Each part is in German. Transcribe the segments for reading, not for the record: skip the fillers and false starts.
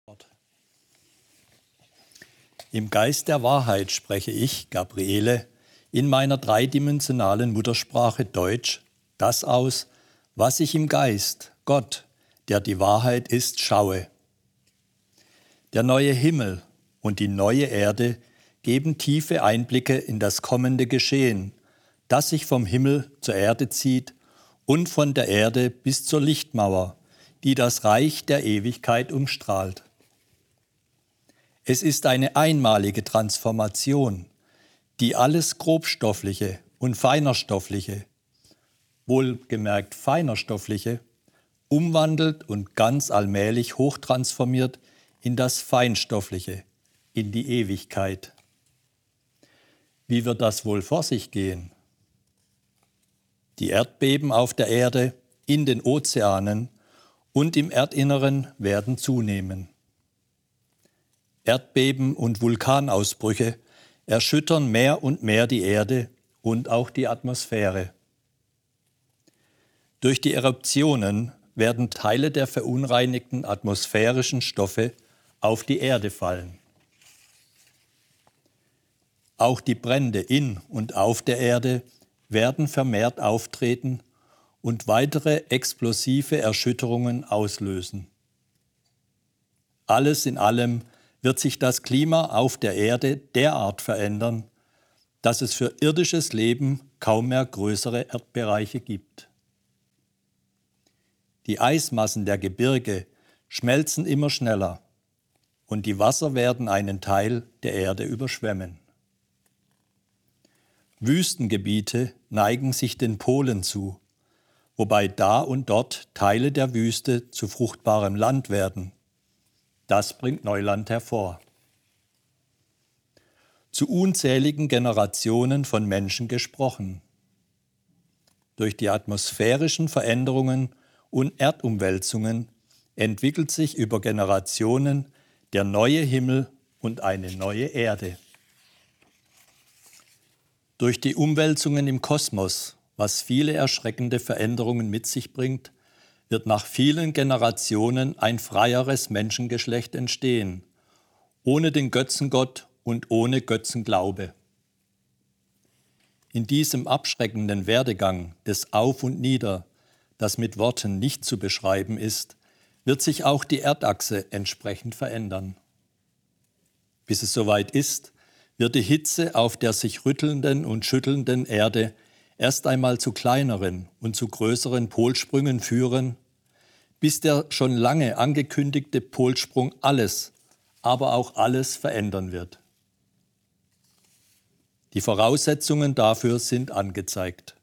Im Geist der Wahrheit spreche ich, Gabriele, in meiner dreidimensionalen Muttersprache Deutsch das aus, was ich im Geist, Gott, der die Wahrheit ist, schaue. Der neue Himmel und die neue Erde geben tiefe Einblicke in das kommende Geschehen, das sich vom Himmel zur Erde zieht und von der Erde bis zur Lichtmauer, die das Reich der Ewigkeit umstrahlt. Es ist eine einmalige Transformation, die alles Grobstoffliche und Feinerstoffliche, wohlgemerkt Feinerstoffliche, umwandelt und ganz allmählich hochtransformiert in das Feinstoffliche, in die Ewigkeit. Wie wird das wohl vor sich gehen? Die Erdbeben auf der Erde, in den Ozeanen und im Erdinneren werden zunehmen. Erdbeben und Vulkanausbrüche erschüttern mehr und mehr die Erde und auch die Atmosphäre. Durch die Eruptionen werden Teile der verunreinigten atmosphärischen Stoffe auf die Erde fallen. Auch die Brände in und auf der Erde werden vermehrt auftreten und weitere explosive Erschütterungen auslösen. Alles in allem wird sich das Klima auf der Erde derart verändern, dass es für irdisches Leben kaum mehr größere Erdbereiche gibt. Die Eismassen der Gebirge schmelzen immer schneller und die Wasser werden einen Teil der Erde überschwemmen. Wüstengebiete neigen sich den Polen zu, wobei da und dort Teile der Wüste zu fruchtbarem Land werden. Das bringt Neuland hervor. Zu unzähligen Generationen von Menschen gesprochen. Durch die atmosphärischen Veränderungen und Erdumwälzungen entwickelt sich über Generationen der neue Himmel und eine neue Erde. Durch die Umwälzungen im Kosmos, was viele erschreckende Veränderungen mit sich bringt, wird nach vielen Generationen ein freieres Menschengeschlecht entstehen, ohne den Götzengott und ohne Götzenglaube. In diesem abschreckenden Werdegang des Auf und Nieder, das mit Worten nicht zu beschreiben ist, wird sich auch die Erdachse entsprechend verändern. Bis es soweit ist, wird die Hitze auf der sich rüttelnden und schüttelnden Erde erst einmal zu kleineren und zu größeren Polsprüngen führen, bis der schon lange angekündigte Polsprung alles, aber auch alles verändern wird. Die Voraussetzungen dafür sind angezeigt.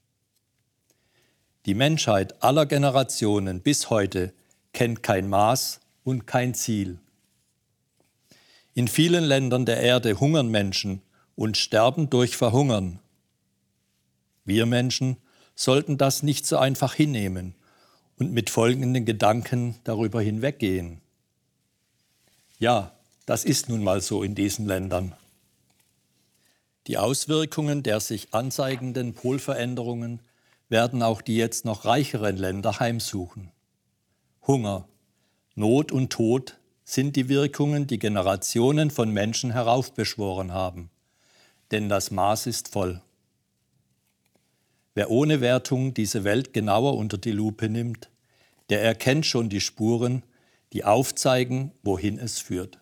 Die Menschheit aller Generationen bis heute kennt kein Maß und kein Ziel. In vielen Ländern der Erde hungern Menschen und sterben durch Verhungern. Wir Menschen sollten das nicht so einfach hinnehmen und mit folgenden Gedanken darüber hinweggehen. Ja, das ist nun mal so in diesen Ländern. Die Auswirkungen der sich anzeigenden Polveränderungen werden auch die jetzt noch reicheren Länder heimsuchen. Hunger, Not und Tod sind die Wirkungen, die Generationen von Menschen heraufbeschworen haben. Denn das Maß ist voll. Wer ohne Wertung diese Welt genauer unter die Lupe nimmt, der erkennt schon die Spuren, die aufzeigen, wohin es führt.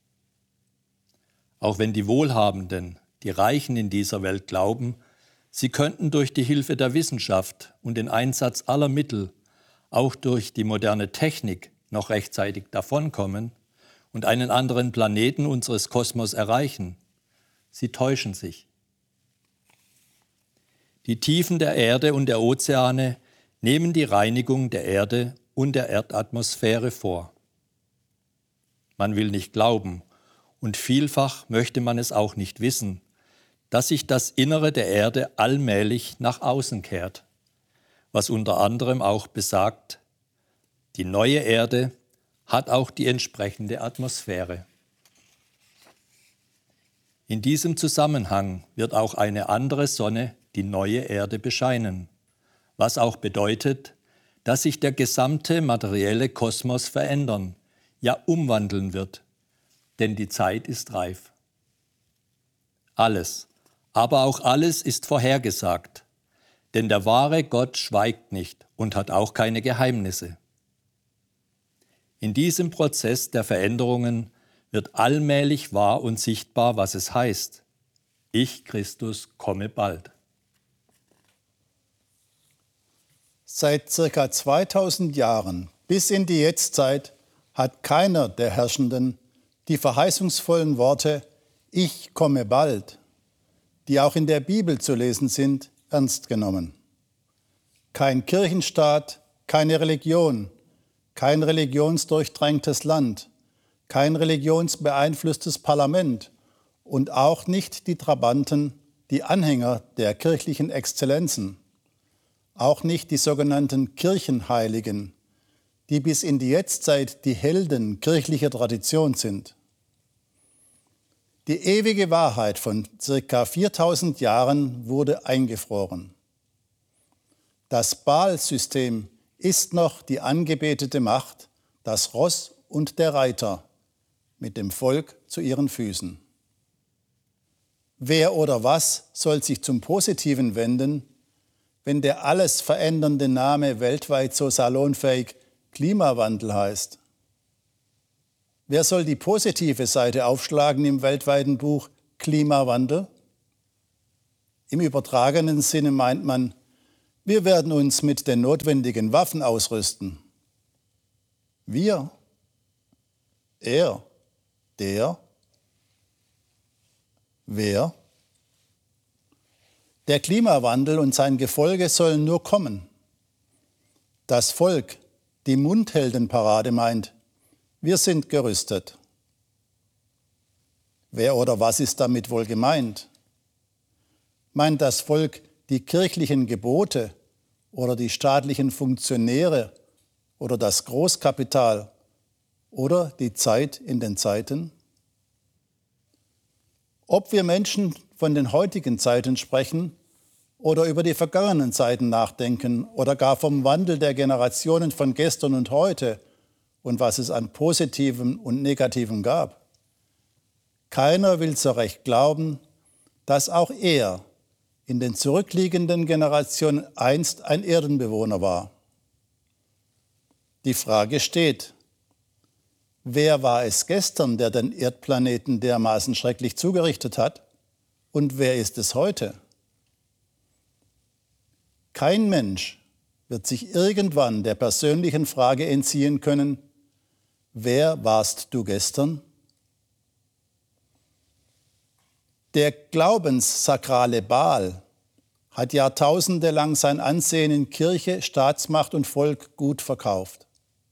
Auch wenn die Wohlhabenden, die Reichen in dieser Welt glauben, sie könnten durch die Hilfe der Wissenschaft und den Einsatz aller Mittel, auch durch die moderne Technik, noch rechtzeitig davonkommen und einen anderen Planeten unseres Kosmos erreichen, sie täuschen sich. Die Tiefen der Erde und der Ozeane nehmen die Reinigung der Erde und der Erdatmosphäre vor. Man will nicht glauben und vielfach möchte man es auch nicht wissen, dass sich das Innere der Erde allmählich nach außen kehrt, was unter anderem auch besagt, die neue Erde hat auch die entsprechende Atmosphäre. In diesem Zusammenhang wird auch eine andere Sonne die neue Erde bescheinen, was auch bedeutet, dass sich der gesamte materielle Kosmos verändern, ja umwandeln wird, denn die Zeit ist reif. Alles, aber auch alles ist vorhergesagt, denn der wahre Gott schweigt nicht und hat auch keine Geheimnisse. In diesem Prozess der Veränderungen wird allmählich wahr und sichtbar, was es heißt: Ich, Christus, komme bald. Seit ca. 2000 Jahren bis in die Jetztzeit hat keiner der Herrschenden die verheißungsvollen Worte Ich komme bald, die auch in der Bibel zu lesen sind, ernst genommen. Kein Kirchenstaat, keine Religion, kein religionsdurchdrängtes Land, kein religionsbeeinflusstes Parlament und auch nicht die Trabanten, die Anhänger der kirchlichen Exzellenzen, auch nicht die sogenannten Kirchenheiligen, die bis in die Jetztzeit die Helden kirchlicher Tradition sind. Die ewige Wahrheit von ca. 4000 Jahren wurde eingefroren. Das Baal-System ist noch die angebetete Macht, das Ross und der Reiter, mit dem Volk zu ihren Füßen. Wer oder was soll sich zum Positiven wenden, wenn der alles verändernde Name weltweit so salonfähig Klimawandel heißt? Wer soll die positive Seite aufschlagen im weltweiten Buch Klimawandel? Im übertragenen Sinne meint man, wir werden uns mit den notwendigen Waffen ausrüsten. Wir? Er? Der? Wer? Der Klimawandel und sein Gefolge sollen nur kommen. Das Volk, die Mundheldenparade meint, wir sind gerüstet. Wer oder was ist damit wohl gemeint? Meint das Volk die kirchlichen Gebote oder die staatlichen Funktionäre oder das Großkapital oder die Zeit in den Zeiten? Ob wir Menschen von den heutigen Zeiten sprechen oder über die vergangenen Zeiten nachdenken oder gar vom Wandel der Generationen von gestern und heute und was es an Positivem und Negativem gab. Keiner will so recht glauben, dass auch er in den zurückliegenden Generationen einst ein Erdenbewohner war. Die Frage steht: Wer war es gestern, der den Erdplaneten dermaßen schrecklich zugerichtet hat? Und wer ist es heute? Kein Mensch wird sich irgendwann der persönlichen Frage entziehen können: Wer warst du gestern? Der glaubenssakrale Baal hat Jahrtausende lang sein Ansehen in Kirche, Staatsmacht und Volk gut verkauft.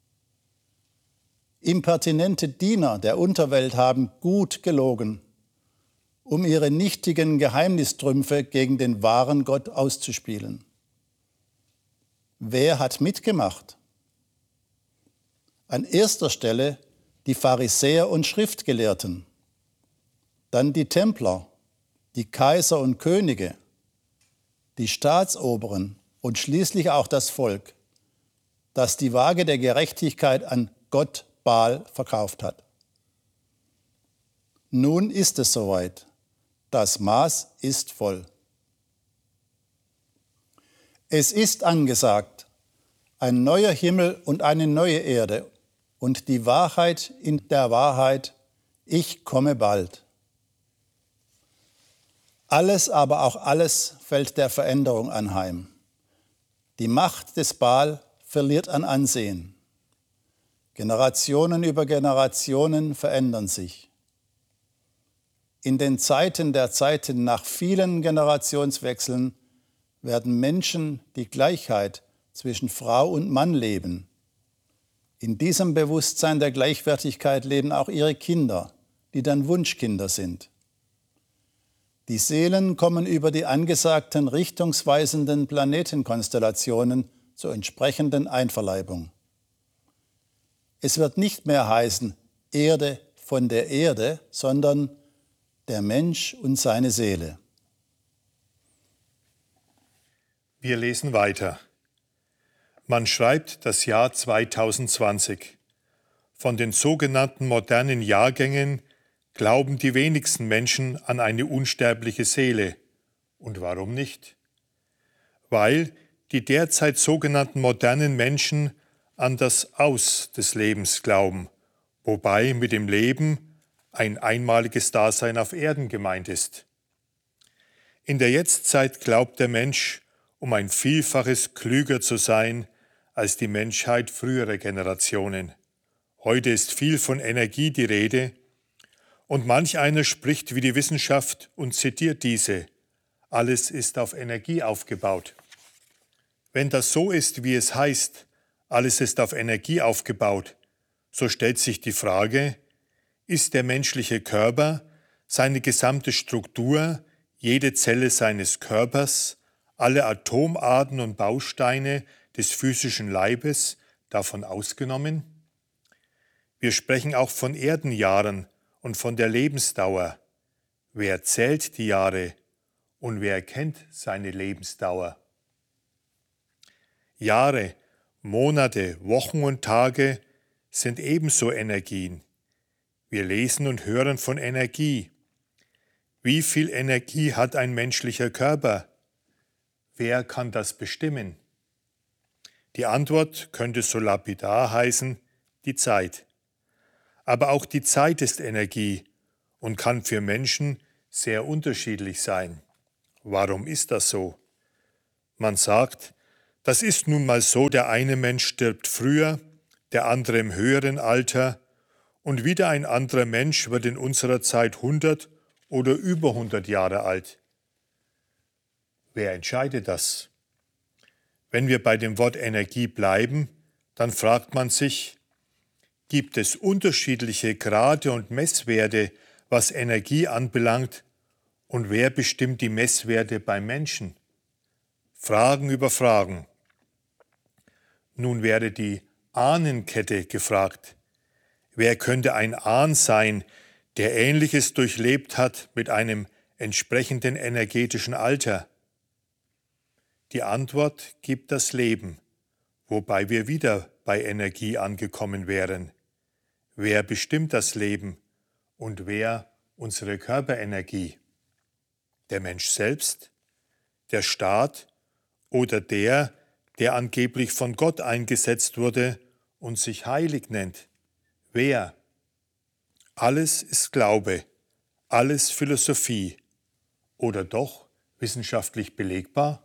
Impertinente Diener der Unterwelt haben gut gelogen, um ihre nichtigen Geheimnistrümpfe gegen den wahren Gott auszuspielen. Wer hat mitgemacht? An erster Stelle die Pharisäer und Schriftgelehrten, dann die Templer, die Kaiser und Könige, die Staatsoberen und schließlich auch das Volk, das die Waage der Gerechtigkeit an Gott Baal verkauft hat. Nun ist es soweit. Das Maß ist voll. Es ist angesagt, ein neuer Himmel und eine neue Erde und die Wahrheit in der Wahrheit, ich komme bald. Alles, aber auch alles fällt der Veränderung anheim. Die Macht des Baal verliert an Ansehen. Generationen über Generationen verändern sich. In den Zeiten der Zeiten nach vielen Generationswechseln werden Menschen die Gleichheit zwischen Frau und Mann leben. In diesem Bewusstsein der Gleichwertigkeit leben auch ihre Kinder, die dann Wunschkinder sind. Die Seelen kommen über die angesagten richtungsweisenden Planetenkonstellationen zur entsprechenden Einverleibung. Es wird nicht mehr heißen Erde von der Erde, sondern der Mensch und seine Seele. Wir lesen weiter. Man schreibt das Jahr 2020. von den sogenannten modernen Jahrgängen glauben die wenigsten Menschen an eine unsterbliche Seele. Und warum nicht? Weil die derzeit sogenannten modernen Menschen an das Aus des Lebens glauben, wobei mit dem Leben ein einmaliges Dasein auf Erden gemeint ist. In der Jetztzeit glaubt der Mensch, um ein Vielfaches klüger zu sein als die Menschheit früherer Generationen. Heute ist viel von Energie die Rede und manch einer spricht wie die Wissenschaft und zitiert diese: Alles ist auf Energie aufgebaut. Wenn das so ist, wie es heißt, alles ist auf Energie aufgebaut, so stellt sich die Frage, ist der menschliche Körper, seine gesamte Struktur, jede Zelle seines Körpers, alle Atomarten und Bausteine des physischen Leibes davon ausgenommen? Wir sprechen auch von Erdenjahren und von der Lebensdauer. Wer zählt die Jahre und wer kennt seine Lebensdauer? Jahre, Monate, Wochen und Tage sind ebenso Energien. Wir lesen und hören von Energie. Wie viel Energie hat ein menschlicher Körper? Wer kann das bestimmen? Die Antwort könnte so lapidar heißen: die Zeit. Aber auch die Zeit ist Energie und kann für Menschen sehr unterschiedlich sein. Warum ist das so? Man sagt, das ist nun mal so, der eine Mensch stirbt früher, der andere im höheren Alter und wieder ein anderer Mensch wird in unserer Zeit 100 oder über 100 Jahre alt. Wer entscheidet das? Wenn wir bei dem Wort Energie bleiben, dann fragt man sich, gibt es unterschiedliche Grade und Messwerte, was Energie anbelangt, und wer bestimmt die Messwerte beim Menschen? Fragen über Fragen. Nun wäre die Ahnenkette gefragt. Wer könnte ein Ahn sein, der Ähnliches durchlebt hat mit einem entsprechenden energetischen Alter? Die Antwort gibt das Leben, wobei wir wieder bei Energie angekommen wären. Wer bestimmt das Leben und wer unsere Körperenergie? Der Mensch selbst, der Staat oder der angeblich von Gott eingesetzt wurde und sich heilig nennt? Wer? Alles ist Glaube, alles Philosophie oder doch wissenschaftlich belegbar?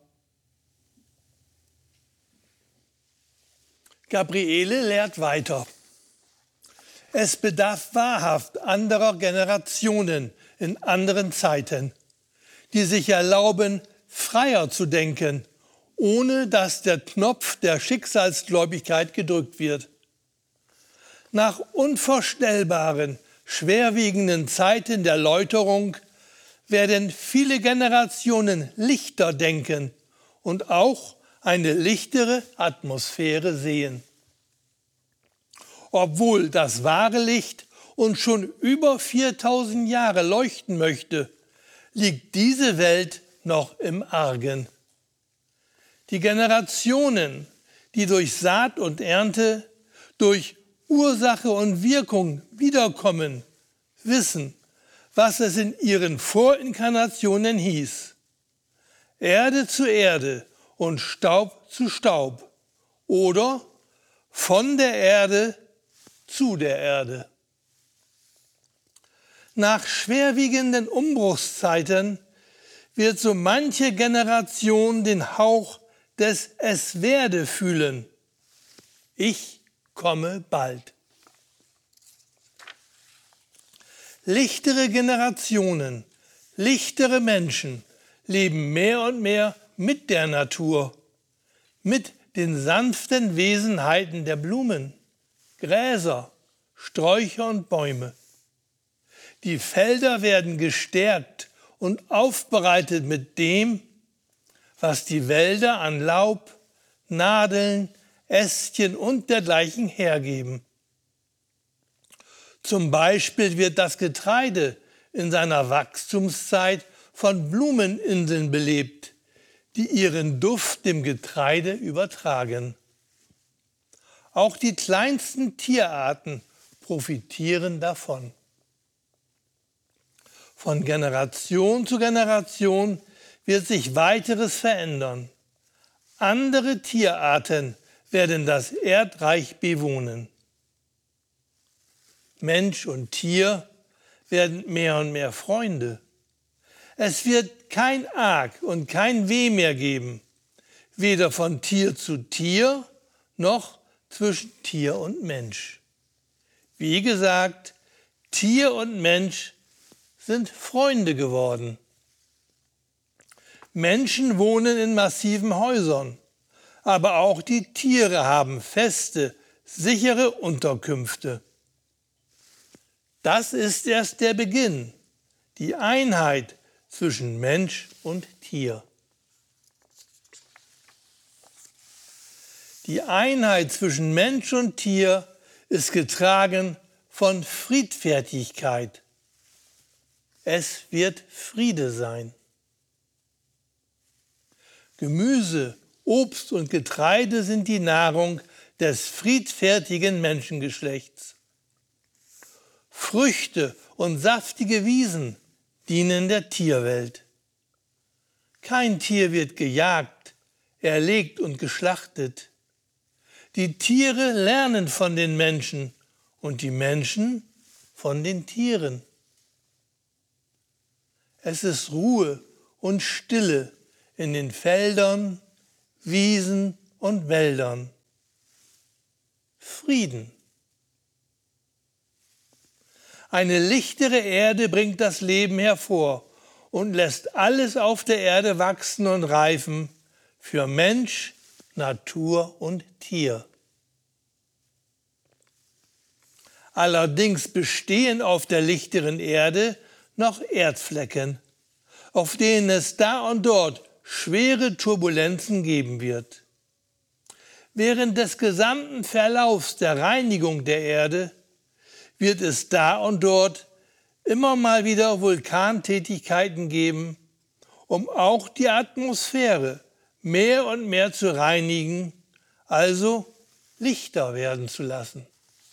Gabriele lehrt weiter. Es bedarf wahrhaft anderer Generationen in anderen Zeiten, die sich erlauben, freier zu denken, ohne dass der Knopf der Schicksalsgläubigkeit gedrückt wird. Nach unvorstellbaren, schwerwiegenden Zeiten der Läuterung werden viele Generationen lichter denken und auch eine lichtere Atmosphäre sehen. Obwohl das wahre Licht uns schon über 4000 Jahre leuchten möchte, liegt diese Welt noch im Argen. Die Generationen, die durch Saat und Ernte, durch Ursache und Wirkung wiederkommen, wissen, was es in ihren Vorinkarnationen hieß. Erde zu Erde und Staub zu Staub oder von der Erde zu der Erde. Nach schwerwiegenden Umbruchszeiten wird so manche Generation den Hauch des Es-Werde fühlen. Ich komme bald. Lichtere Generationen, lichtere Menschen leben mehr und mehr mit der Natur, mit den sanften Wesenheiten der Blumen, Gräser, Sträucher und Bäume. Die Felder werden gestärkt und aufbereitet mit dem, was die Wälder an Laub, Nadeln, Ästchen und dergleichen hergeben. Zum Beispiel wird das Getreide in seiner Wachstumszeit von Blumeninseln belebt, die ihren Duft dem Getreide übertragen. Auch die kleinsten Tierarten profitieren davon. Von Generation zu Generation wird sich weiteres verändern. Andere Tierarten werden das Erdreich bewohnen. Mensch und Tier werden mehr und mehr Freunde. Es wird kein Arg und kein Weh mehr geben, weder von Tier zu Tier noch zwischen Tier und Mensch. Wie gesagt, Tier und Mensch sind Freunde geworden. Menschen wohnen in massiven Häusern, aber auch die Tiere haben feste, sichere Unterkünfte. Das ist erst der Beginn, die Einheit zwischen Mensch und Tier. Die Einheit zwischen Mensch und Tier ist getragen von Friedfertigkeit. Es wird Friede sein. Gemüse, Obst und Getreide sind die Nahrung des friedfertigen Menschengeschlechts. Früchte und saftige Wiesen dienen der Tierwelt. Kein Tier wird gejagt, erlegt und geschlachtet. Die Tiere lernen von den Menschen und die Menschen von den Tieren. Es ist Ruhe und Stille in den Feldern, Wiesen und Wäldern. Frieden. Eine lichtere Erde bringt das Leben hervor und lässt alles auf der Erde wachsen und reifen für Mensch, Natur und Tier. Allerdings bestehen auf der lichteren Erde noch Erdflecken, auf denen es da und dort schwere Turbulenzen geben wird. Während des gesamten Verlaufs der Reinigung der Erde wird es da und dort immer mal wieder Vulkantätigkeiten geben, um auch die Atmosphäre mehr und mehr zu reinigen, also lichter werden zu lassen.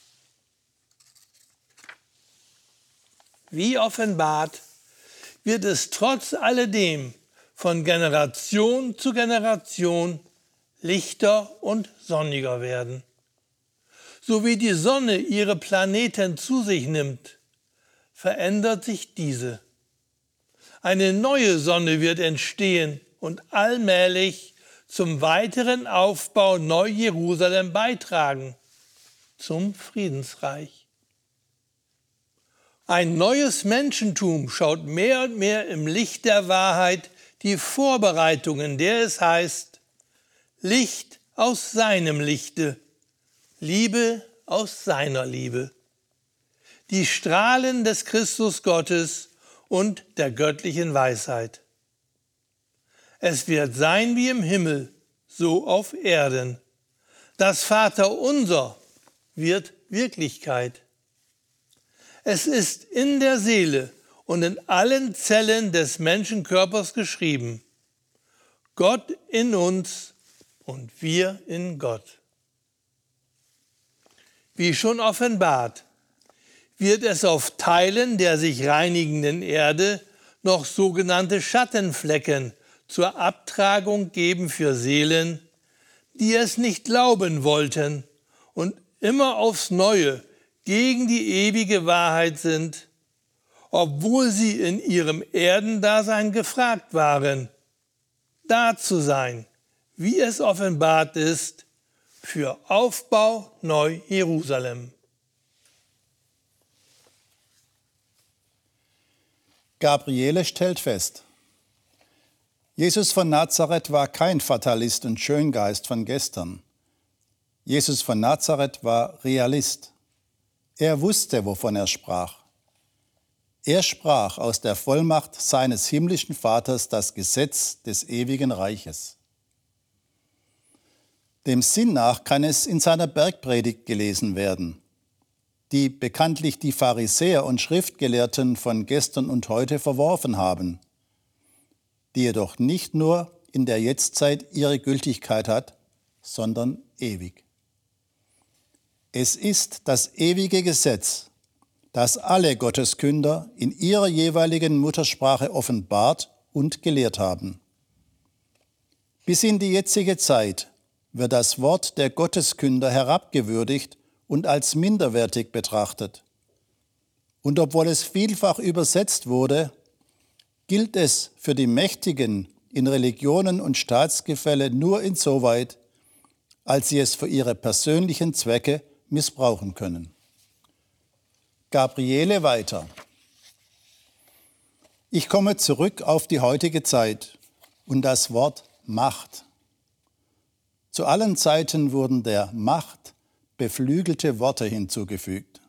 Wie offenbart, wird es trotz alledem von Generation zu Generation lichter und sonniger werden. So wie die Sonne ihre Planeten zu sich nimmt, verändert sich diese. Eine neue Sonne wird entstehen und allmählich zum weiteren Aufbau Neu-Jerusalem beitragen, zum Friedensreich. Ein neues Menschentum schaut mehr und mehr im Licht der Wahrheit die Vorbereitungen, der es heißt, Licht aus seinem Lichte, Liebe aus seiner Liebe. Die Strahlen des Christus Gottes und der göttlichen Weisheit. Es wird sein wie im Himmel, so auf Erden. Das Vaterunser wird Wirklichkeit. Es ist in der Seele und in allen Zellen des Menschenkörpers geschrieben. Gott in uns und wir in Gott. Wie schon offenbart, wird es auf Teilen der sich reinigenden Erde noch sogenannte Schattenflecken zur Abtragung geben für Seelen, die es nicht glauben wollten und immer aufs Neue gegen die ewige Wahrheit sind, obwohl sie in ihrem Erdendasein gefragt waren, da zu sein, wie es offenbart ist, für Aufbau Neu-Jerusalem. Gabriele stellt fest: Jesus von Nazareth war kein Fatalist und Schöngeist von gestern. Jesus von Nazareth war Realist. Er wusste, wovon er sprach. Er sprach aus der Vollmacht seines himmlischen Vaters das Gesetz des ewigen Reiches. Dem Sinn nach kann es in seiner Bergpredigt gelesen werden, die bekanntlich die Pharisäer und Schriftgelehrten von gestern und heute verworfen haben, die jedoch nicht nur in der Jetztzeit ihre Gültigkeit hat, sondern ewig. Es ist das ewige Gesetz, das alle Gotteskünder in ihrer jeweiligen Muttersprache offenbart und gelehrt haben. Bis in die jetzige Zeit wird das Wort der Gotteskünder herabgewürdigt und als minderwertig betrachtet. Und obwohl es vielfach übersetzt wurde, gilt es für die Mächtigen in Religionen und Staatsgefälle nur insoweit, als sie es für ihre persönlichen Zwecke missbrauchen können. Gabriele weiter. Ich komme zurück auf die heutige Zeit und das Wort Macht. Zu allen Zeiten wurden der Macht beflügelte Worte hinzugefügt.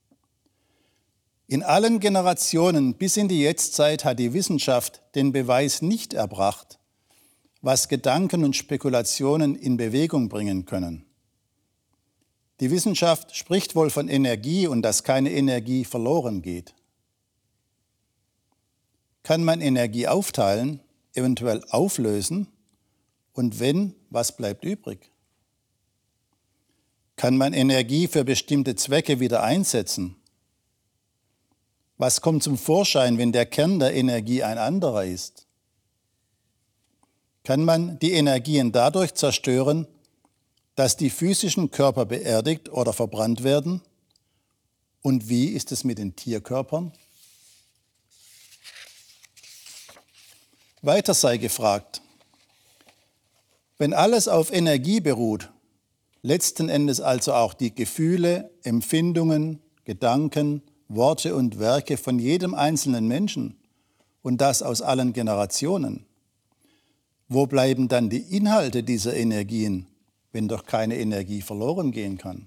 In allen Generationen bis in die Jetztzeit hat die Wissenschaft den Beweis nicht erbracht, was Gedanken und Spekulationen in Bewegung bringen können. Die Wissenschaft spricht wohl von Energie und dass keine Energie verloren geht. Kann man Energie aufteilen, eventuell auflösen? Und wenn, was bleibt übrig? Kann man Energie für bestimmte Zwecke wieder einsetzen? Was kommt zum Vorschein, wenn der Kern der Energie ein anderer ist? Kann man die Energien dadurch zerstören, dass die physischen Körper beerdigt oder verbrannt werden? Und wie ist es mit den Tierkörpern? Weiter sei gefragt, wenn alles auf Energie beruht, letzten Endes also auch die Gefühle, Empfindungen, Gedanken, Worte und Werke von jedem einzelnen Menschen und das aus allen Generationen, wo bleiben dann die Inhalte dieser Energien, wenn doch keine Energie verloren gehen kann?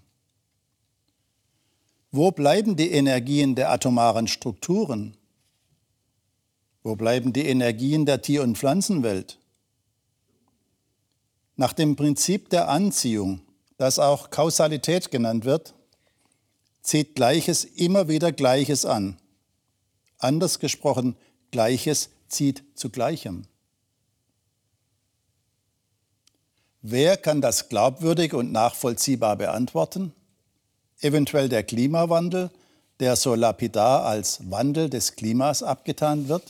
Wo bleiben die Energien der atomaren Strukturen? Wo bleiben die Energien der Tier- und Pflanzenwelt? Nach dem Prinzip der Anziehung, das auch Kausalität genannt wird, zieht Gleiches immer wieder Gleiches an. Anders gesprochen, Gleiches zieht zu Gleichem. Wer kann das glaubwürdig und nachvollziehbar beantworten? Eventuell der Klimawandel, der so lapidar als Wandel des Klimas abgetan wird?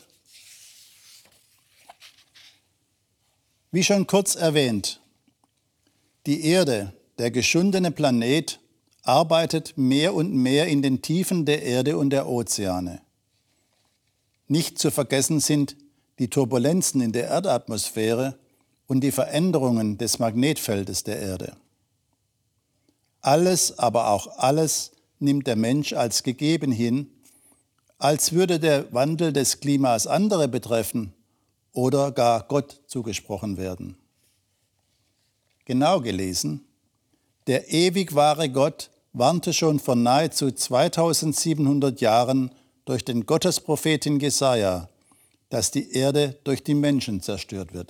Wie schon kurz erwähnt, die Erde, der geschundene Planet, arbeitet mehr und mehr in den Tiefen der Erde und der Ozeane. Nicht zu vergessen sind die Turbulenzen in der Erdatmosphäre und die Veränderungen des Magnetfeldes der Erde. Alles, aber auch alles nimmt der Mensch als gegeben hin, als würde der Wandel des Klimas andere betreffen oder gar Gott zugesprochen werden. Genau gelesen, der ewig wahre Gott warnte schon vor nahezu 2700 Jahren durch den Gottespropheten Jesaja, dass die Erde durch die Menschen zerstört wird.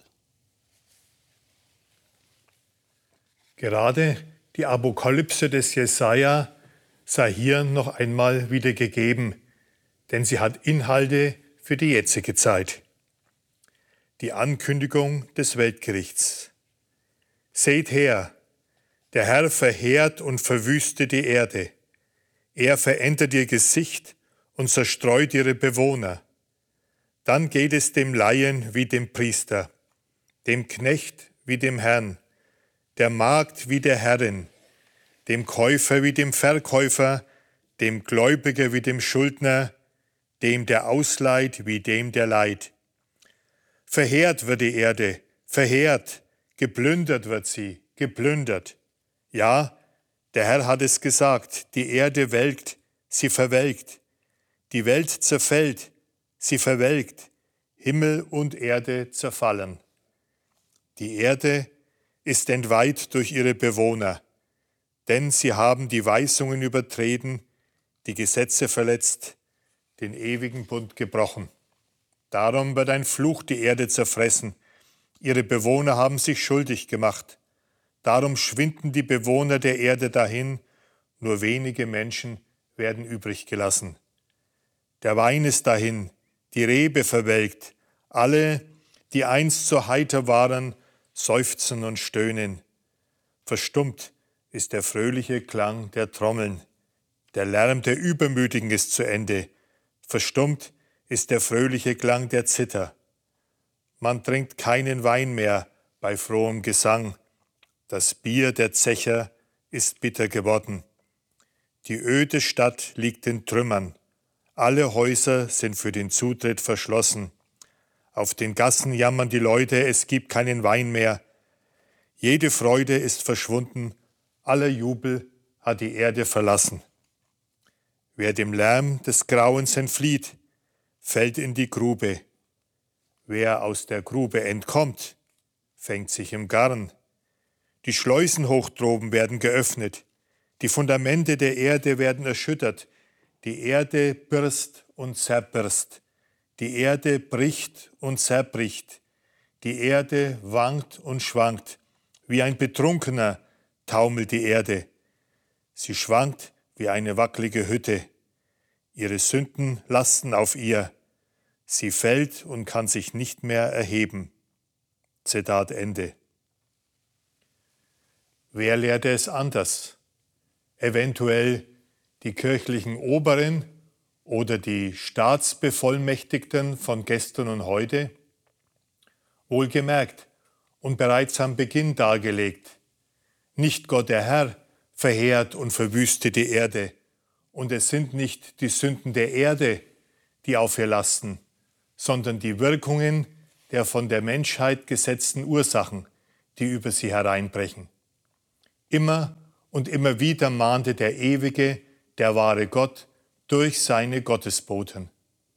Gerade die Apokalypse des Jesaja sei hier noch einmal wiedergegeben, denn sie hat Inhalte für die jetzige Zeit. Die Ankündigung des Weltgerichts. Seht her, der Herr verheert und verwüstet die Erde. Er verändert ihr Gesicht und zerstreut ihre Bewohner. Dann geht es dem Laien wie dem Priester, dem Knecht wie dem Herrn, der Magd wie der Herrin, dem Käufer wie dem Verkäufer, dem Gläubiger wie dem Schuldner, dem der ausleiht wie dem der leiht. Verheert wird die Erde, verheert, geplündert wird sie, geplündert. Ja, der Herr hat es gesagt, die Erde welkt, sie verwelkt. Die Welt zerfällt, sie verwelkt. Himmel und Erde zerfallen. Die Erde ist entweiht durch ihre Bewohner, denn sie haben die Weisungen übertreten, die Gesetze verletzt, den ewigen Bund gebrochen. Darum wird ein Fluch die Erde zerfressen. Ihre Bewohner haben sich schuldig gemacht. Darum schwinden die Bewohner der Erde dahin, nur wenige Menschen werden übrig gelassen. Der Wein ist dahin, die Rebe verwelkt, alle, die einst so heiter waren, seufzen und stöhnen. Verstummt ist der fröhliche Klang der Trommeln. Der Lärm der Übermütigen ist zu Ende. Verstummt ist der fröhliche Klang der Zither. Man trinkt keinen Wein mehr bei frohem Gesang. Das Bier der Zecher ist bitter geworden. Die öde Stadt liegt in Trümmern. Alle Häuser sind für den Zutritt verschlossen. Auf den Gassen jammern die Leute, es gibt keinen Wein mehr. Jede Freude ist verschwunden, aller Jubel hat die Erde verlassen. Wer dem Lärm des Grauens entflieht, fällt in die Grube. Wer aus der Grube entkommt, fängt sich im Garn. Die Schleusen hoch droben werden geöffnet, die Fundamente der Erde werden erschüttert, die Erde birst und zerbirst, die Erde bricht und zerbricht, die Erde wankt und schwankt, wie ein Betrunkener taumelt die Erde. Sie schwankt wie eine wackelige Hütte. Ihre Sünden lasten auf ihr. Sie fällt und kann sich nicht mehr erheben. Zitat Ende. Wer lehrte es anders? Eventuell die kirchlichen Oberen oder die Staatsbevollmächtigten von gestern und heute? Wohlgemerkt und bereits am Beginn dargelegt. Nicht Gott der Herr verheert und verwüstet die Erde, und es sind nicht die Sünden der Erde, die auf ihr lasten, sondern die Wirkungen der von der Menschheit gesetzten Ursachen, die über sie hereinbrechen. Immer und immer wieder mahnte der ewige, der wahre Gott durch seine Gottesboten.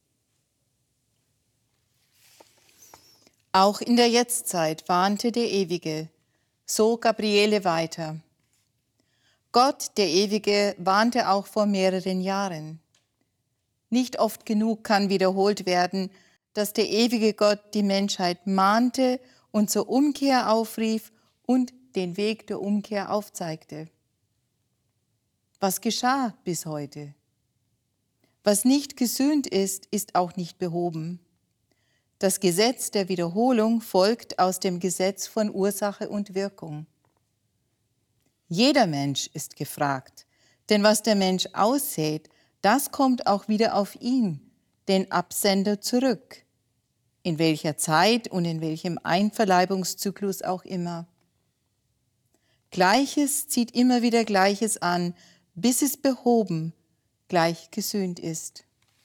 Auch in der Jetztzeit warnte der Ewige, so Gabriele weiter. Gott, der Ewige, warnte auch vor mehreren Jahren. Nicht oft genug kann wiederholt werden, dass der ewige Gott die Menschheit mahnte und zur Umkehr aufrief und den Weg der Umkehr aufzeigte. Was geschah bis heute? Was nicht gesühnt ist, ist auch nicht behoben. Das Gesetz der Wiederholung folgt aus dem Gesetz von Ursache und Wirkung. Jeder Mensch ist gefragt, denn was der Mensch aussät, das kommt auch wieder auf ihn, den Absender, zurück, in welcher Zeit und in welchem Einverleibungszyklus auch immer. Gleiches zieht immer wieder Gleiches an, bis es behoben, gleich gesühnt ist.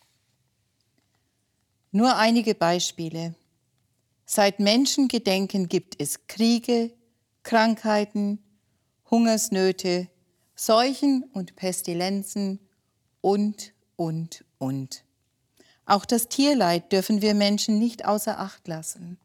Nur einige Beispiele. Seit Menschengedenken gibt es Kriege, Krankheiten, Hungersnöte, Seuchen und Pestilenzen und. Auch das Tierleid dürfen wir Menschen nicht außer Acht lassen.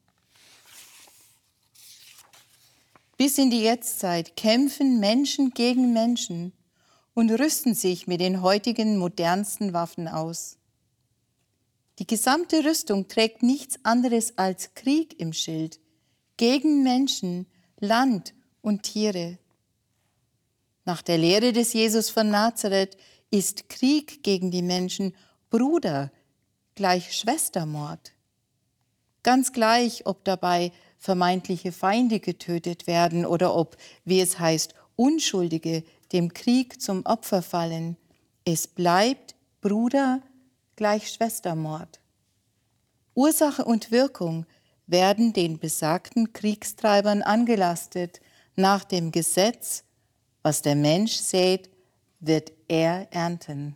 Bis in die Jetztzeit kämpfen Menschen gegen Menschen und rüsten sich mit den heutigen modernsten Waffen aus. Die gesamte Rüstung trägt nichts anderes als Krieg im Schild gegen Menschen, Land und Tiere. Nach der Lehre des Jesus von Nazareth ist Krieg gegen die Menschen Bruder gleich Schwestermord. Ganz gleich, ob dabei vermeintliche Feinde getötet werden oder ob, wie es heißt, Unschuldige dem Krieg zum Opfer fallen. Es bleibt Bruder gleich Schwestermord. Ursache und Wirkung werden den besagten Kriegstreibern angelastet. Nach dem Gesetz, was der Mensch sät, wird er ernten.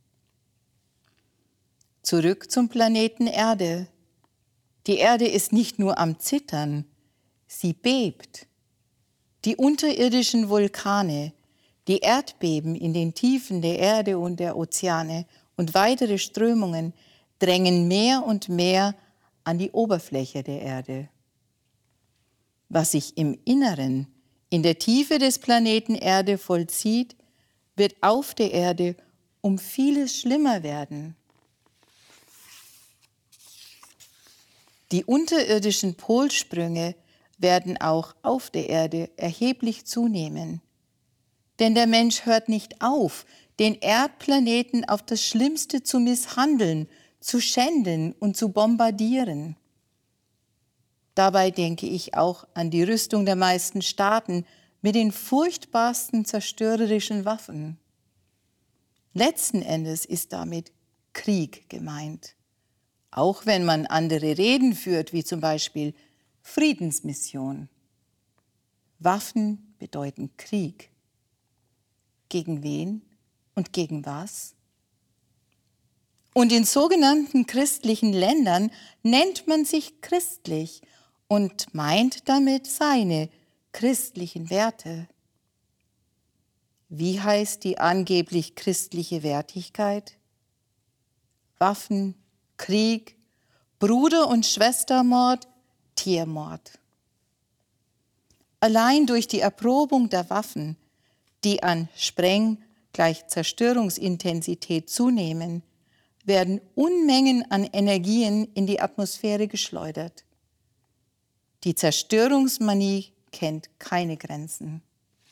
Zurück zum Planeten Erde. Die Erde ist nicht nur am Zittern, sie bebt. Die unterirdischen Vulkane, die Erdbeben in den Tiefen der Erde und der Ozeane und weitere Strömungen drängen mehr und mehr an die Oberfläche der Erde. Was sich im Inneren, in der Tiefe des Planeten Erde vollzieht, wird auf der Erde um vieles schlimmer werden. Die unterirdischen Polsprünge werden auch auf der Erde erheblich zunehmen. Denn der Mensch hört nicht auf, den Erdplaneten auf das Schlimmste zu misshandeln, zu schänden und zu bombardieren. Dabei denke ich auch an die Rüstung der meisten Staaten mit den furchtbarsten zerstörerischen Waffen. Letzten Endes ist damit Krieg gemeint. Auch wenn man andere Reden führt, wie zum Beispiel Friedensmission. Waffen bedeuten Krieg. Gegen wen und gegen was? Und in sogenannten christlichen Ländern nennt man sich christlich und meint damit seine christlichen Werte. Wie heißt die angeblich christliche Wertigkeit? Waffen, Krieg, Bruder- und Schwestermord, Tiermord. Allein durch die Erprobung der Waffen, die an Spreng- gleich Zerstörungsintensität zunehmen, werden Unmengen an Energien in die Atmosphäre geschleudert. Die Zerstörungsmanie kennt keine Grenzen.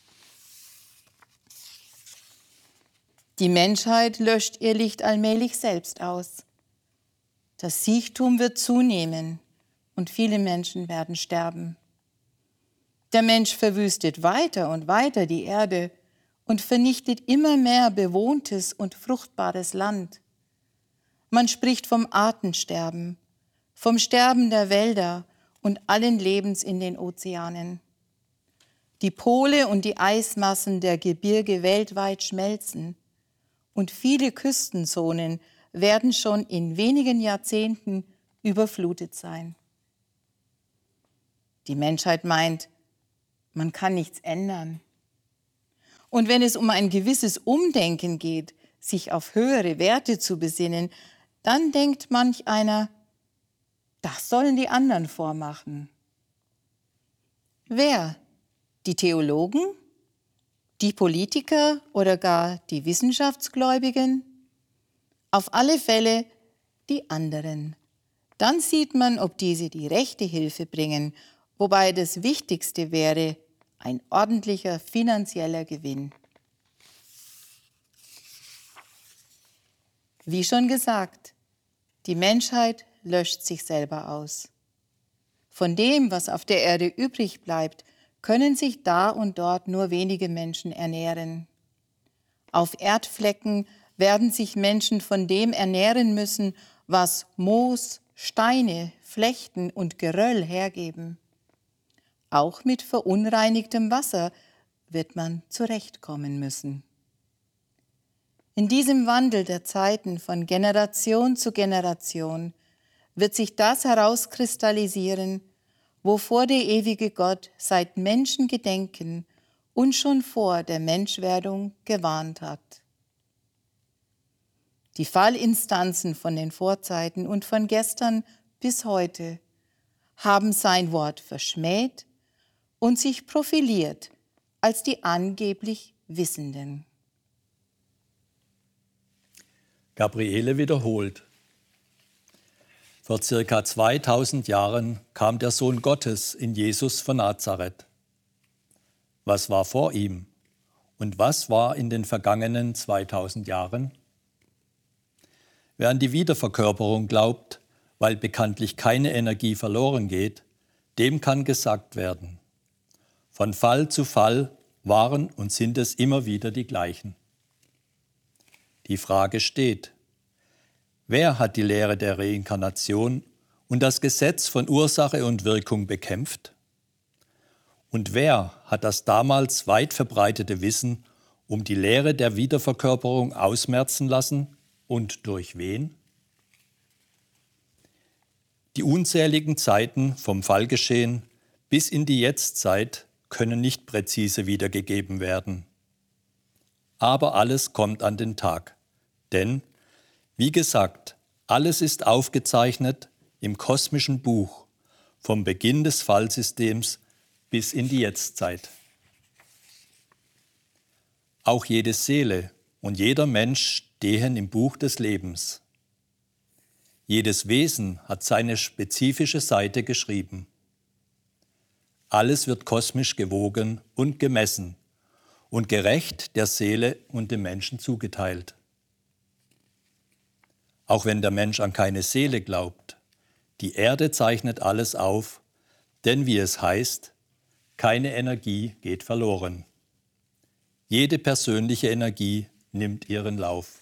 Die Menschheit löscht ihr Licht allmählich selbst aus. Das Siechtum wird zunehmen und viele Menschen werden sterben. Der Mensch verwüstet weiter und weiter die Erde und vernichtet immer mehr bewohntes und fruchtbares Land. Man spricht vom Artensterben, vom Sterben der Wälder und allen Lebens in den Ozeanen. Die Pole und die Eismassen der Gebirge weltweit schmelzen und viele Küstenzonen werden schon in wenigen Jahrzehnten überflutet sein. Die Menschheit meint, man kann nichts ändern. Und wenn es um ein gewisses Umdenken geht, sich auf höhere Werte zu besinnen, dann denkt manch einer, das sollen die anderen vormachen. Wer? Die Theologen? Die Politiker oder gar die Wissenschaftsgläubigen? Auf alle Fälle die anderen. Dann sieht man, ob diese die rechte Hilfe bringen, wobei das Wichtigste wäre ein ordentlicher finanzieller Gewinn. Wie schon gesagt, die Menschheit löscht sich selber aus. Von dem, was auf der Erde übrig bleibt, können sich da und dort nur wenige Menschen ernähren. Auf Erdflecken werden sich Menschen von dem ernähren müssen, was Moos, Steine, Flechten und Geröll hergeben. Auch mit verunreinigtem Wasser wird man zurechtkommen müssen. In diesem Wandel der Zeiten von Generation zu Generation wird sich das herauskristallisieren, wovor der ewige Gott seit Menschengedenken und schon vor der Menschwerdung gewarnt hat. Die Fallinstanzen von den Vorzeiten und von gestern bis heute haben sein Wort verschmäht und sich profiliert als die angeblich Wissenden. Gabriele wiederholt. Vor circa 2000 Jahren kam der Sohn Gottes in Jesus von Nazareth. Was war vor ihm und was war in den vergangenen 2000 Jahren? Wer an die Wiederverkörperung glaubt, weil bekanntlich keine Energie verloren geht, dem kann gesagt werden: Von Fall zu Fall waren und sind es immer wieder die gleichen. Die Frage steht: Wer hat die Lehre der Reinkarnation und das Gesetz von Ursache und Wirkung bekämpft? Und wer hat das damals weit verbreitete Wissen um die Lehre der Wiederverkörperung ausmerzen lassen und durch wen? Die unzähligen Zeiten vom Fallgeschehen bis in die Jetztzeit können nicht präzise wiedergegeben werden. Aber alles kommt an den Tag. Denn, wie gesagt, alles ist aufgezeichnet im kosmischen Buch, vom Beginn des Fallsystems bis in die Jetztzeit. Auch jede Seele und jeder Mensch stehen im Buch des Lebens. Jedes Wesen hat seine spezifische Seite geschrieben. Alles wird kosmisch gewogen und gemessen und gerecht der Seele und dem Menschen zugeteilt. Auch wenn der Mensch an keine Seele glaubt, die Erde zeichnet alles auf, denn wie es heißt, Keine Energie geht verloren. Jede persönliche Energie nimmt ihren Lauf.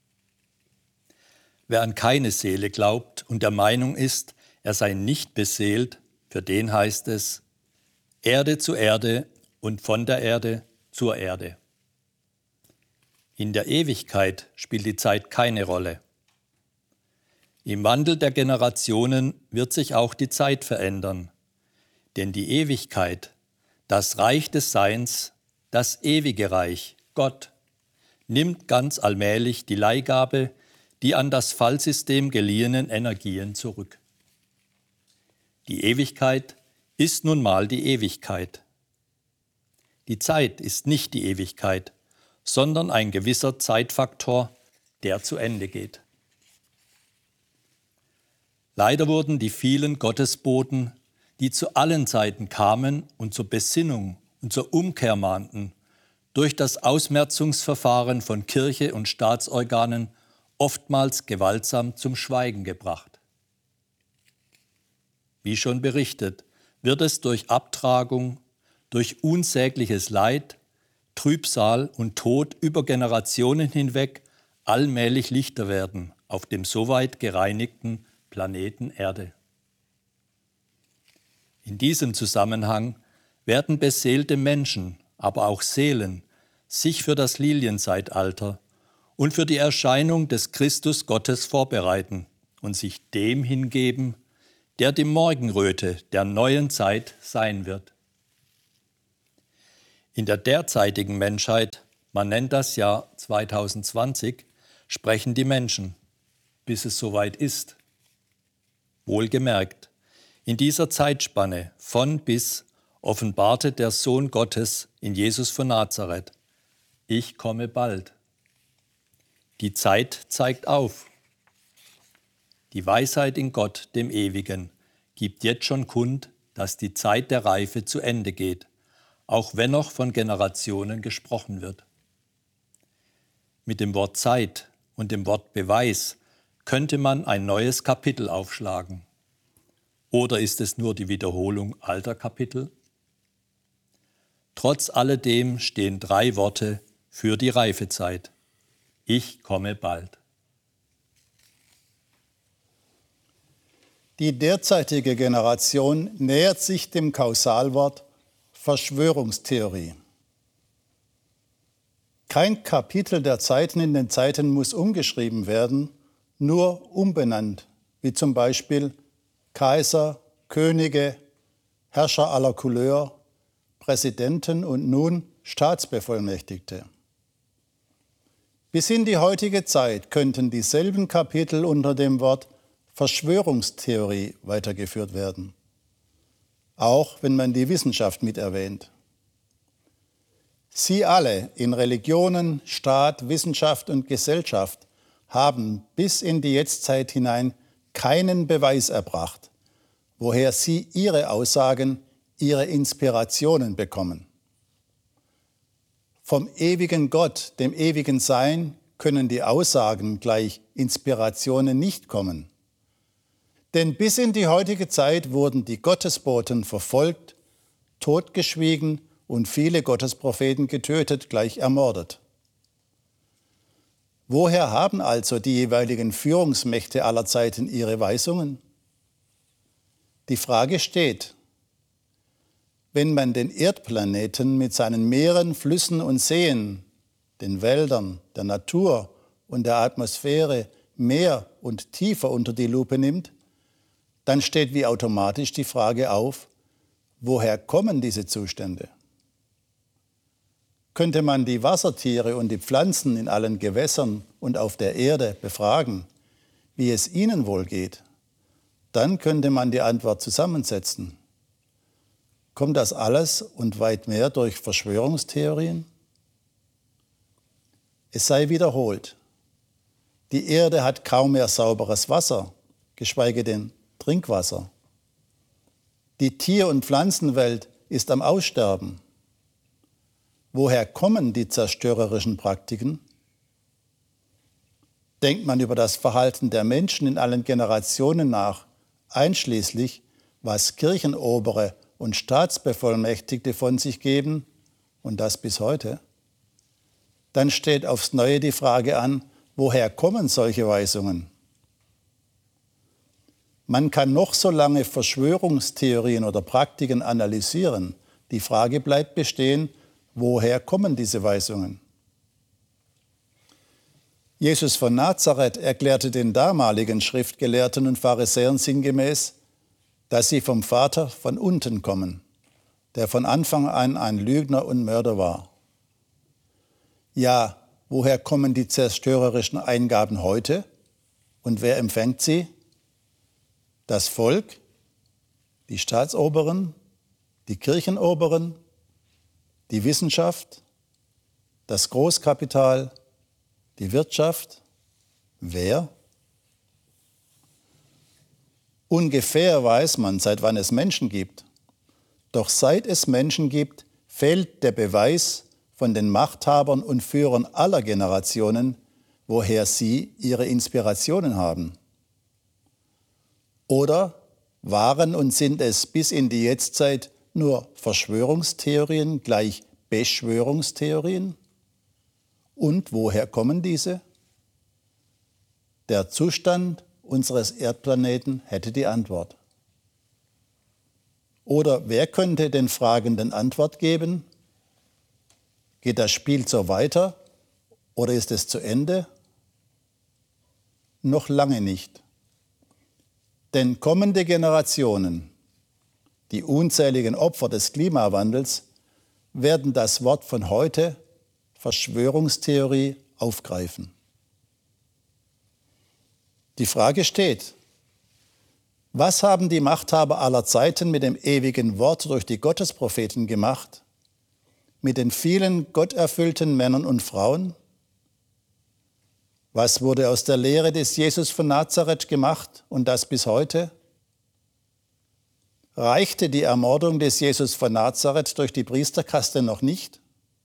Wer an keine Seele glaubt und der Meinung ist, er sei nicht beseelt, für den heißt es, Erde zu Erde und von der Erde zur Erde. In der Ewigkeit spielt die Zeit keine Rolle. Im Wandel der Generationen wird sich auch die Zeit verändern, denn die Ewigkeit, das Reich des Seins, das ewige Reich, Gott, nimmt ganz allmählich die Leihgabe, die an das Fallsystem geliehenen Energien zurück. Die Ewigkeit ist nun mal die Ewigkeit. Die Zeit ist nicht die Ewigkeit, sondern ein gewisser Zeitfaktor, der zu Ende geht. Leider wurden die vielen Gottesboten, die zu allen Zeiten kamen und zur Besinnung und zur Umkehr mahnten, durch das Ausmerzungsverfahren von Kirche und Staatsorganen oftmals gewaltsam zum Schweigen gebracht. Wie schon berichtet, wird es durch Abtragung, durch unsägliches Leid, Trübsal und Tod über Generationen hinweg allmählich lichter werden auf dem soweit gereinigten Planeten Erde. In diesem Zusammenhang werden beseelte Menschen, aber auch Seelen, sich für das Lilienzeitalter und für die Erscheinung des Christus Gottes vorbereiten und sich dem hingeben, der die Morgenröte der neuen Zeit sein wird. In der derzeitigen Menschheit, man nennt das Jahr 2020, sprechen die Menschen, bis es soweit ist. Wohlgemerkt, in dieser Zeitspanne von bis offenbarte der Sohn Gottes in Jesus von Nazareth: Ich komme bald. Die Zeit zeigt auf. Die Weisheit in Gott, dem Ewigen, gibt jetzt schon kund, dass die Zeit der Reife zu Ende geht, auch wenn noch von Generationen gesprochen wird. Mit dem Wort Zeit und dem Wort Beweis könnte man ein neues Kapitel aufschlagen. Oder ist es nur die Wiederholung alter Kapitel? Trotz alledem stehen 3 Worte für die Reifezeit. Ich komme bald. Die derzeitige Generation nähert sich dem Kausalwort Verschwörungstheorie. Kein Kapitel der Zeiten in den Zeiten muss umgeschrieben werden, nur umbenannt, wie zum Beispiel Kaiser, Könige, Herrscher aller Couleur, Präsidenten und nun Staatsbevollmächtigte. Bis in die heutige Zeit könnten dieselben Kapitel unter dem Wort Verschwörungstheorie weitergeführt werden, auch wenn man die Wissenschaft mit erwähnt. Sie alle in Religionen, Staat, Wissenschaft und Gesellschaft haben bis in die Jetztzeit hinein keinen Beweis erbracht, woher sie ihre Aussagen, ihre Inspirationen bekommen. Vom ewigen Gott, dem ewigen Sein, können die Aussagen gleich Inspirationen nicht kommen. Denn bis in die heutige Zeit wurden die Gottesboten verfolgt, totgeschwiegen und viele Gottespropheten getötet, gleich ermordet. Woher haben also die jeweiligen Führungsmächte aller Zeiten ihre Weisungen? Die Frage steht: Wenn man den Erdplaneten mit seinen Meeren, Flüssen und Seen, den Wäldern, der Natur und der Atmosphäre mehr und tiefer unter die Lupe nimmt, dann steht wie automatisch die Frage auf: Woher kommen diese Zustände? Könnte man die Wassertiere und die Pflanzen in allen Gewässern und auf der Erde befragen, wie es ihnen wohl geht, dann könnte man die Antwort zusammensetzen. Kommt das alles und weit mehr durch Verschwörungstheorien? Es sei wiederholt: Die Erde hat kaum mehr sauberes Wasser, geschweige denn Trinkwasser. Die Tier- und Pflanzenwelt ist am Aussterben. Woher kommen die zerstörerischen Praktiken? Denkt man über das Verhalten der Menschen in allen Generationen nach, einschließlich was Kirchenobere und Staatsbevollmächtigte von sich geben, und das bis heute, dann steht aufs Neue die Frage an, woher kommen solche Weisungen? Man kann noch so lange Verschwörungstheorien oder Praktiken analysieren. Die Frage bleibt bestehen, woher kommen diese Weisungen? Jesus von Nazareth erklärte den damaligen Schriftgelehrten und Pharisäern sinngemäß, dass sie vom Vater von unten kommen, der von Anfang an ein Lügner und Mörder war. Ja, woher kommen die zerstörerischen Eingaben heute? Und wer empfängt sie? Das Volk, die Staatsoberen, die Kirchenoberen, die Wissenschaft, das Großkapital, die Wirtschaft. Wer? Ungefähr weiß man, seit wann es Menschen gibt. Doch seit es Menschen gibt, fehlt der Beweis von den Machthabern und Führern aller Generationen, woher sie ihre Inspirationen haben. Oder waren und sind es bis in die Jetztzeit nur Verschwörungstheorien gleich Beschwörungstheorien? Und woher kommen diese? Der Zustand unseres Erdplaneten hätte die Antwort. Oder wer könnte den Fragenden Antwort geben? Geht das Spiel so weiter oder ist es zu Ende? Noch lange nicht. Denn kommende Generationen, die unzähligen Opfer des Klimawandels, werden das Wort von heute, Verschwörungstheorie, aufgreifen. Die Frage steht: Was haben die Machthaber aller Zeiten mit dem ewigen Wort durch die Gottespropheten gemacht? Mit den vielen gotterfüllten Männern und Frauen? Was wurde aus der Lehre des Jesus von Nazareth gemacht und das bis heute? Reichte die Ermordung des Jesus von Nazareth durch die Priesterkaste noch nicht?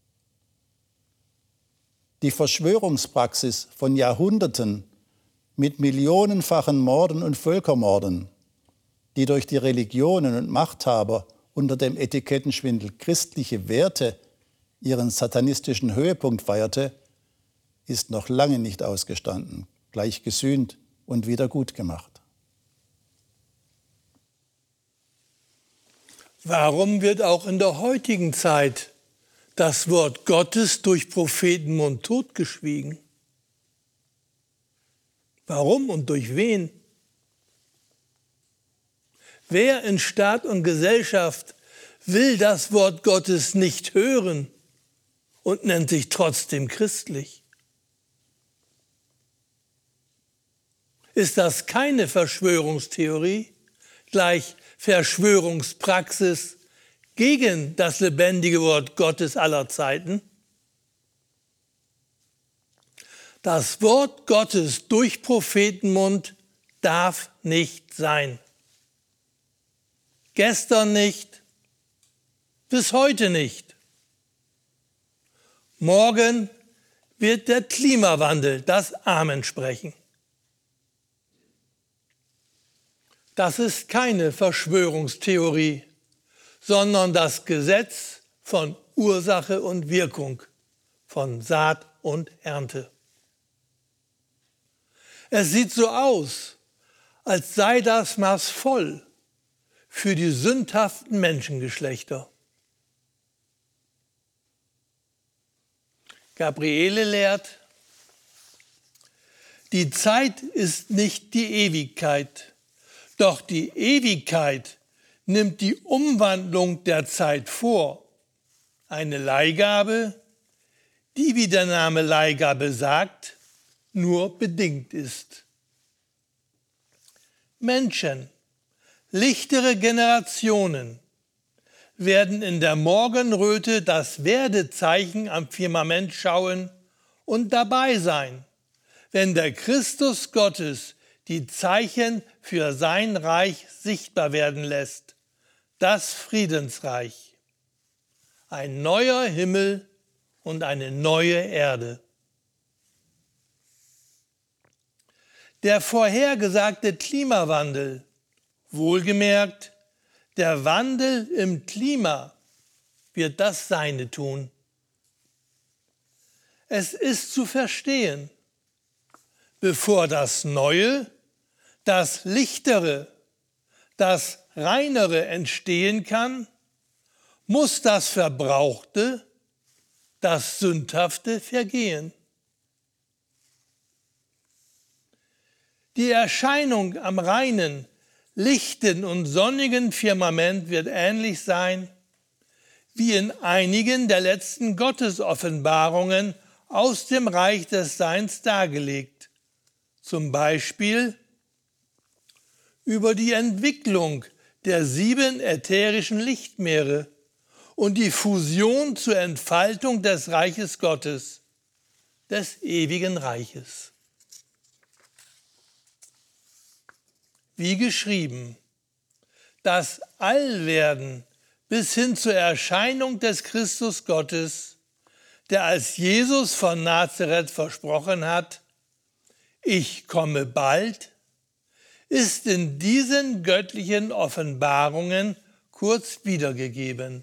Die Verschwörungspraxis von Jahrhunderten mit millionenfachen Morden und Völkermorden, die durch die Religionen und Machthaber unter dem Etikettenschwindel christliche Werte ihren satanistischen Höhepunkt feierte, ist noch lange nicht ausgestanden, gleich gesühnt und wieder gut gemacht. Warum wird auch in der heutigen Zeit das Wort Gottes durch Prophetenmund totgeschwiegen? Warum und durch wen? Wer in Staat und Gesellschaft will das Wort Gottes nicht hören und nennt sich trotzdem christlich? Ist das keine Verschwörungstheorie, gleich Verschwörungspraxis gegen das lebendige Wort Gottes aller Zeiten? Das Wort Gottes durch Prophetenmund darf nicht sein. Gestern nicht, bis heute nicht. Morgen wird der Klimawandel das Amen sprechen. Das ist keine Verschwörungstheorie, sondern das Gesetz von Ursache und Wirkung, von Saat und Ernte. Es sieht so aus, als sei das Maß voll für die sündhaften Menschengeschlechter. Gabriele lehrt, die Zeit ist nicht die Ewigkeit, doch die Ewigkeit nimmt die Umwandlung der Zeit vor. Eine Leihgabe, die, wie der Name Leihgabe sagt, nur bedingt ist. Menschen, lichtere Generationen, werden in der Morgenröte das Werdezeichen am Firmament schauen und dabei sein, wenn der Christus Gottes die Zeichen für sein Reich sichtbar werden lässt, das Friedensreich. Ein neuer Himmel und eine neue Erde. Der vorhergesagte Klimawandel, wohlgemerkt Der Wandel im Klima wird das Seine tun. Es ist zu verstehen, bevor das Neue, das Lichtere, das Reinere entstehen kann, muss das Verbrauchte, das Sündhafte vergehen. Die Erscheinung am reinen, lichten und sonnigen Firmament wird ähnlich sein, wie in einigen der letzten Gottesoffenbarungen aus dem Reich des Seins dargelegt. Zum Beispiel über die Entwicklung der 7 ätherischen Lichtmeere und die Fusion zur Entfaltung des Reiches Gottes, des ewigen Reiches. Wie geschrieben, das Allwerden bis hin zur Erscheinung des Christus Gottes, der als Jesus von Nazareth versprochen hat, ich komme bald, ist in diesen göttlichen Offenbarungen kurz wiedergegeben.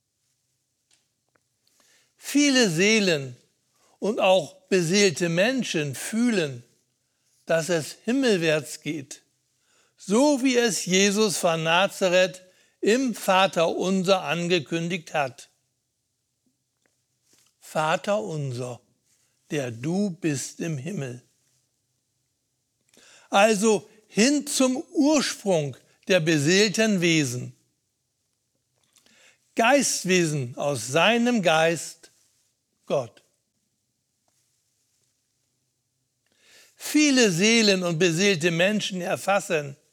Viele Seelen und auch beseelte Menschen fühlen, dass es himmelwärts geht, so wie es Jesus von Nazareth im Vaterunser angekündigt hat. Vater unser, der du bist im Himmel. Also hin zum Ursprung der beseelten Wesen. Geistwesen aus seinem Geist, Gott. Viele Seelen und beseelte Menschen erfassen,